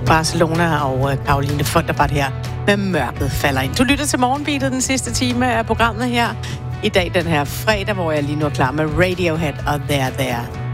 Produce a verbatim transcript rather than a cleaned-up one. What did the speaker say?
Barcelona og Caroline Funderburk her med Mørket falder ind. Du lytter til Morgenbeatet, den sidste time af programmet her. I dag, den her fredag, hvor jeg lige nu er klar med Radiohead og There There.